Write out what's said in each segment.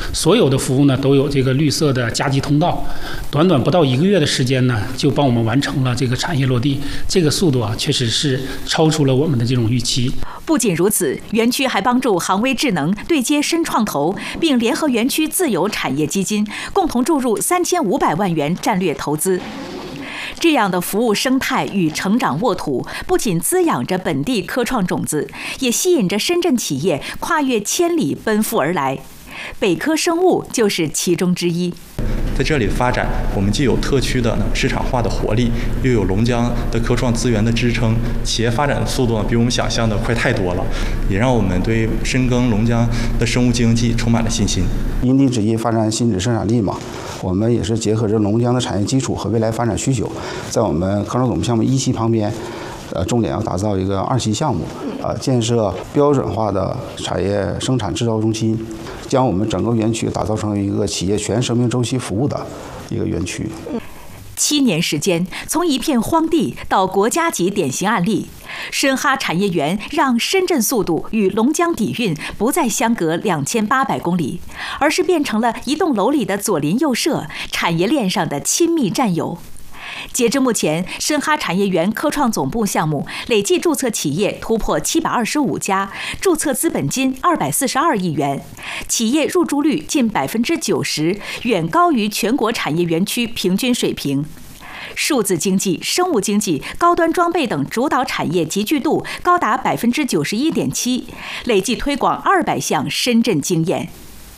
所有的服务呢都有这个绿色的加急通道，短短不到1个月的时间呢，就帮我们完成了这个产业落地，这个速度啊，确实是超出了我们的这种预期。 不仅如此，园区还帮助航威智能对接深创投，并联合园区自有产业基金，共同注入3500万元战略投资。这样的服务生态与成长沃土，不仅滋养着本地科创种子，也吸引着深圳企业跨越千里奔赴而来。北科生物就是其中之一。 在这里发展，我们既有特区的市场化的活力，又有龙江的科创资源的支撑，企业发展的速度比我们想象的快太多了，也让我们对深耕龙江的生物经济充满了信心。 因地制宜发展新质生产力嘛，我们也是结合着龙江的产业基础和未来发展需求，在我们科创总部项目1期旁边，重点要打造一个2期项目，建设标准化的产业生产制造中心，将我们整个园区打造成一个企业全生命周期服务的一个园区。 7年时间，从一片荒地到国家级典型案例，深哈产业园让深圳速度与龙江底蕴不再相隔2800公里，而是变成了一栋楼里的左邻右舍，产业链上的亲密战友。截至目前，深哈产业园科创总部项目累计注册企业突破725家，注册资本金242亿元，企业入驻率近90%，远高于全国产业园区平均水平。数字经济、生物经济、高端装备等主导产业集聚度高达91.7%，累计推广200项深圳经验。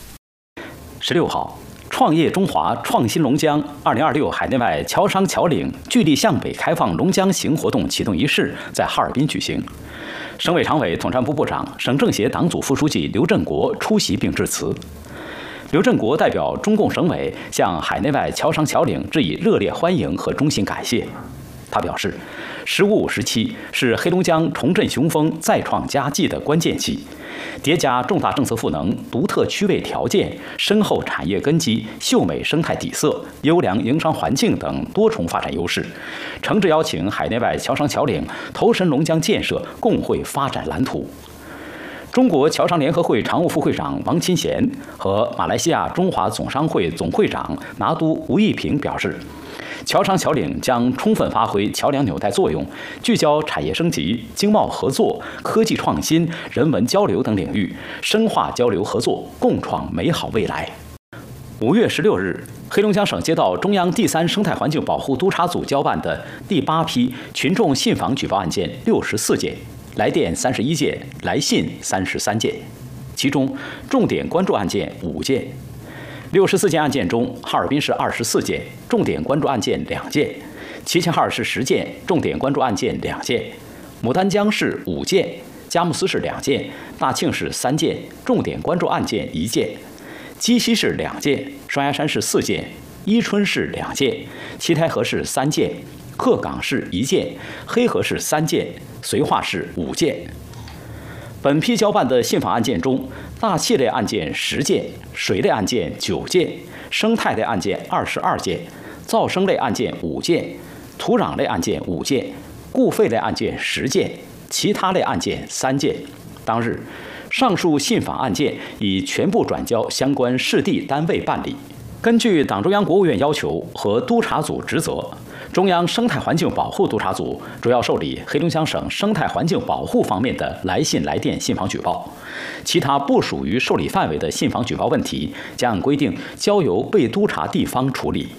16号。创业中华，创新龙江2026海内外侨商侨领聚力向北开放龙江行活动启动仪式在哈尔滨举行。省委常委、统战部部长、省政协党组副书记刘振国出席并致辞。刘振国代表中共省委向海内外侨商侨领致以热烈欢迎和衷心感谢。他表示，“15-5时期是黑龙江重振雄风、再创佳绩的关键期。叠加重大政策赋能、独特区位条件、深厚产业根基、秀美生态底色、优良营商环境等多重发展优势，诚挚邀请海内外侨商侨领投身龙江建设，共绘发展蓝图。”中国侨商联合会常务副会长王钦贤和马来西亚中华总商会总会长拿督吴义平表示，侨商侨领将充分发挥桥梁纽带作用，聚焦产业升级、经贸合作、科技创新、人文交流等领域，深化交流合作，共创美好未来。5月16日，黑龙江省接到中央第3生态环境保护督察组交办的第8批群众信访举报案件64件，来电31件，来信33件，其中重点关注案件5件。64件案件中，哈尔滨市24件，重点关注案件2件；齐齐哈尔市10件，重点关注案件2件；牡丹江市5件，佳木斯市2件，大庆市3件，重点关注案件1件；鸡西市2件，双鸭山市4件，伊春市2件，七台河市3件，鹤岗市1件，黑河市3件，绥化市5件。本批交办的信访案件中，大气类案件10件，水类案件9件，生态类案件22件，噪声类案件5件，土壤类案件5件，固废类案件10件，其他类案件3件。当日，上述信访案件已全部转交相关市地单位办理。根据党中央、国务院要求和督察组职责，中央生态环境保护督察组主要受理黑龙江省生态环境保护方面的来信来电信访举报，其他不属于受理范围的信访举报问题，将按规定交由被督察地方处理。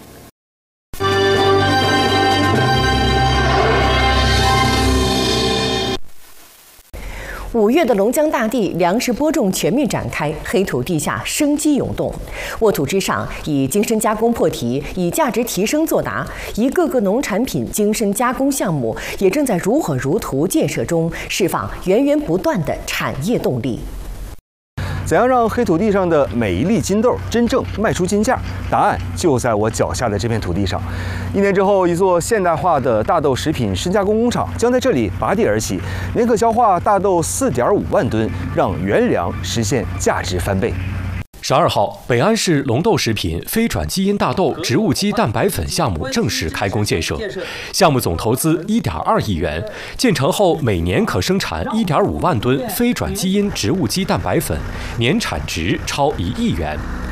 5月的龙江大地粮食播种全面展开，黑土地下生机涌动，沃土之上以精深加工破题，以价值提升作答，一个个农产品精深加工项目也正在如火如荼建设中，释放源源不断的产业动力。 怎样让黑土地上的每一粒金豆真正卖出金价？答案就在我脚下的这片土地上。1年之后，一座现代化的大豆食品深加工工厂将在这里拔地而起，年可消化大豆4.5万吨，让原粮实现价值翻倍。 12号，北安市龙豆食品非转基因大豆植物基蛋白粉项目正式开工建设，项目总投资1.2亿元，建成后每年可生产1.5万吨非转基因植物基蛋白粉，年产值超1亿元。